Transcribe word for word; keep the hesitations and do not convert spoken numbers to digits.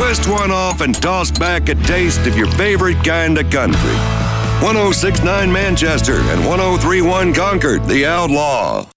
twist one off and toss back a taste of your favorite kind of country. one oh six point nine Manchester and one oh three point one Concord, The Outlaw.